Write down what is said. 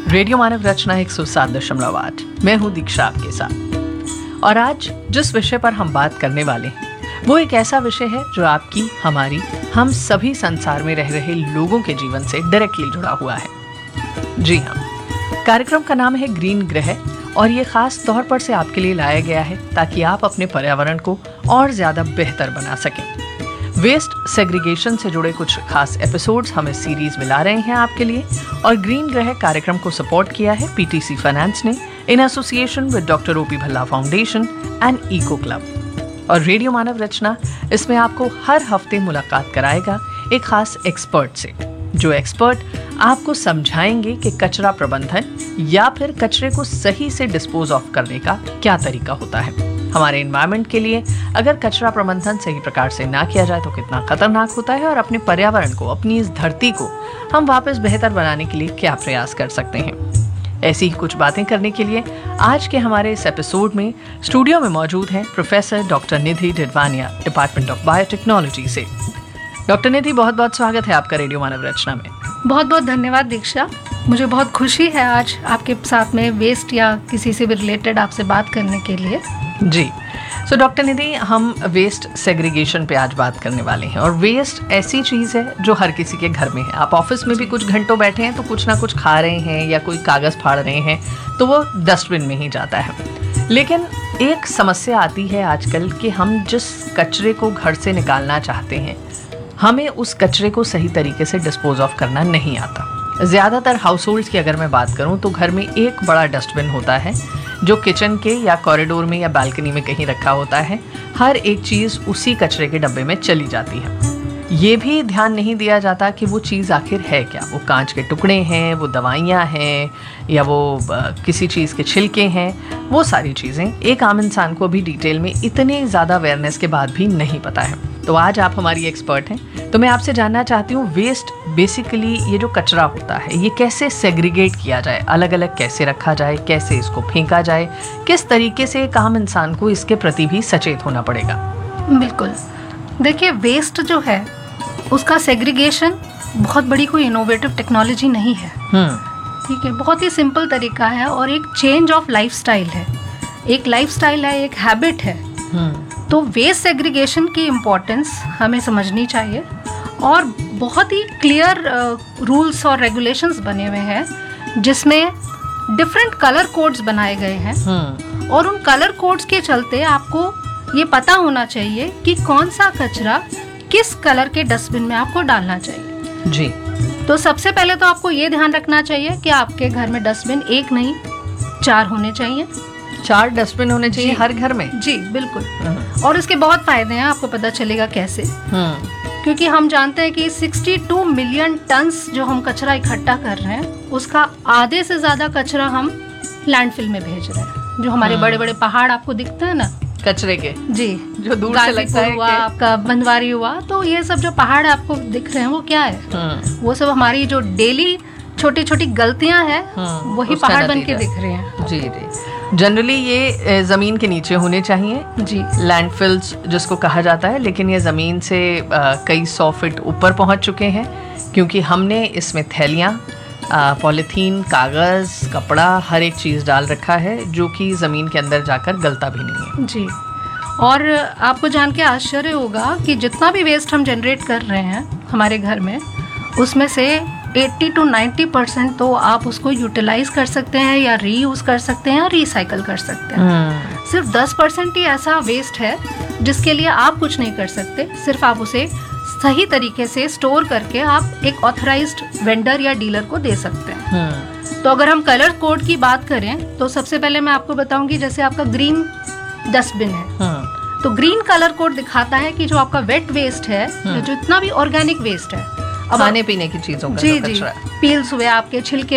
Radio मानव रचना 107.8। मैं हूँ दीक्षा आपके साथ। और आज जिस विषय पर हम बात करने वाले हैं वो एक ऐसा विषय है जो आपकी, हमारी, हम सभी संसार में रह रहे लोगों के जीवन से डायरेक्टली जुड़ा हुआ है। जी हाँ, कार्यक्रम का नाम है ग्रीन ग्रह और ये खास तौर पर से आपके लिए लाया गया है ताकि आप अपने पर्यावरण को और ज्यादा बेहतर बना सकें। वेस्ट सेग्रीगेशन से जुड़े कुछ खास एपिसोड्स हम इस सीरीज में ला रहे हैं आपके लिए, और ग्रीन ग्रह कार्यक्रम को सपोर्ट किया है पीटीसी फाइनेंस ने in association with doctor OP Bhalla foundation and eco club. और रेडियो मानव रचना इसमें आपको हर हफ्ते मुलाकात कराएगा एक खास एक्सपर्ट से, जो एक्सपर्ट आपको समझाएंगे कि कचरा प्रबंधन या फिर कचरे को सही से डिस्पोज ऑफ करने का क्या तरीका होता है। हमारे एनवायरनमेंट के लिए अगर कचरा प्रबंधन सही प्रकार से ना किया जाए तो कितना खतरनाक होता है, और अपने पर्यावरण को, अपनी इस धरती को हम वापस बेहतर बनाने के लिए क्या प्रयास कर सकते हैं। ऐसी ही कुछ बातें करने के लिए आज के हमारे इस एपिसोड में स्टूडियो में मौजूद हैं professor doctor Nidhi Didwania, department of biotechnology से। डॉक्टर निधि, बहुत बहुत स्वागत है आपका रेडियो मानव रचना में। बहुत बहुत धन्यवाद दीक्षा, मुझे बहुत खुशी है आज आपके साथ में वेस्ट या किसी से भी रिलेटेड आपसे बात करने के लिए। जी, सो डॉक्टर निधि, हम वेस्ट सेग्रीगेशन पे आज बात करने वाले हैं। और वेस्ट ऐसी चीज़ है जो हर किसी के घर में है। आप ऑफिस में भी कुछ घंटों बैठे हैं तो कुछ ना कुछ खा रहे हैं या कोई कागज़ फाड़ रहे हैं तो वो डस्टबिन में ही जाता है। लेकिन एक समस्या आती है आजकल कि हम जिस कचरे को घर से निकालना चाहते हैं, हमें उस कचरे को सही तरीके से डिस्पोज ऑफ करना नहीं आता। ज़्यादातर हाउस होल्ड्स की अगर मैं बात करूं तो घर में एक बड़ा डस्टबिन होता है जो किचन के या कॉरिडोर में या बालकनी में कहीं रखा होता है। हर एक चीज़ उसी कचरे के डब्बे में चली जाती है। ये भी ध्यान नहीं दिया जाता कि वो चीज़ आखिर है क्या। वो कांच के टुकड़े हैं, वो दवाइयाँ हैं, या वो किसी चीज़ के छिलके हैं। वो सारी चीज़ें एक आम इंसान को भी डिटेल में इतने ज़्यादा अवेयरनेस के बाद भी नहीं पता है। तो आज आप हमारी एक्सपर्ट हैं, तो मैं आपसे जानना चाहती हूँ, वेस्ट बेसिकली ये जो कचरा होता है ये कैसे सेग्रीगेट किया जाए, अलग अलग कैसे रखा जाए, कैसे इसको फेंका जाए, किस तरीके से एक आम इंसान को इसके प्रति भी सचेत होना पड़ेगा। बिल्कुल, देखिए वेस्ट जो है उसका सेग्रीगेशन बहुत बड़ी कोई इनोवेटिव टेक्नोलॉजी नहीं है। ठीक है, बहुत ही सिंपल तरीका है और एक चेंज ऑफ लाइफस्टाइल है। एक लाइफस्टाइल है, एक हैबिट है। तो वेस्ट सेग्रीगेशन की इम्पोर्टेंस हमें समझनी चाहिए और बहुत ही क्लियर रूल्स और रेगुलेशंस बने हुए हैं जिसमें डिफरेंट कलर कोड्स बनाए गए हैं। और उन कलर कोड्स के चलते आपको ये पता होना चाहिए कि कौन सा कचरा किस कलर के डस्टबिन में आपको डालना चाहिए। जी, तो सबसे पहले तो आपको ये ध्यान रखना चाहिए कि आपके घर में डस्टबिन एक नहीं 4 होने चाहिए। 4 डस्टबिन होने चाहिए हर घर में। जी बिल्कुल। और इसके बहुत फायदे हैं, आपको पता चलेगा कैसे। क्योंकि हम जानते हैं कि 62 मिलियन टन्स जो हम कचरा इकट्ठा कर रहे हैं उसका आधे से ज्यादा कचरा हम लैंडफिल में भेज रहे हैं। जो हमारे बड़े बड़े पहाड़ आपको दिखते हैं ना कचरे के, जी, जो दूर से लगता है हुआ, आपका बंदवारी हुआ, तो ये सब जो पहाड़ आपको दिख रहे हैं वो क्या है? वो सब हमारी जो डेली छोटी छोटी गलतियां हैं वही पहाड़ बन के दिख रहे हैं। जी जी, जनरली ये जमीन के नीचे होने चाहिए जी, लैंडफिल्स जिसको कहा जाता है, लेकिन ये जमीन से कई 100 फीट ऊपर पहुंच चुके हैं क्योंकि हमने इसमें थैलियां, पॉलीथीन, कागज़, कपड़ा, हर एक चीज़ डाल रखा है जो कि ज़मीन के अंदर जाकर गलता भी नहीं है। जी, और आपको जान के आश्चर्य होगा कि जितना भी वेस्ट हम जनरेट कर रहे हैं हमारे घर में, उसमें से 80 to 90% तो आप उसको यूटिलाइज कर सकते हैं या रीयूज़ कर सकते हैं या रिसाइकल कर सकते हैं। सिर्फ 10% ही ऐसा वेस्ट है जिसके लिए आप कुछ नहीं कर सकते। सिर्फ आप उसे सही तरीके से स्टोर करके आप एक ऑथराइज्ड वेंडर या डीलर को दे सकते हैं। तो अगर हम कलर कोड की बात करें तो सबसे पहले मैं आपको बताऊंगी, जैसे आपका ग्रीन डस्टबिन है तो ग्रीन कलर कोड दिखाता है कि जो आपका वेट वेस्ट है, जो इतना भी ऑर्गेनिक वेस्ट है, खाने पीने की चीजों का जी जी, पील्स हुए, आपके छिलके